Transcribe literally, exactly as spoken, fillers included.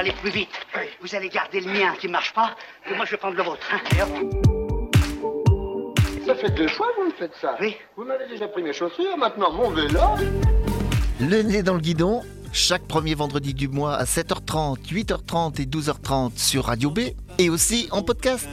aller plus vite. Vous allez garder le mien qui ne marche pas, et moi je vais prendre le vôtre. Hein. Et hop. Ça fait deux fois que vous me faites ça. Oui. Vous m'avez déjà pris mes chaussures, maintenant mon vélo. Le nez dans le guidon, chaque premier vendredi du mois à sept heures trente, huit heures trente et douze heures trente sur Radio B et aussi en podcast.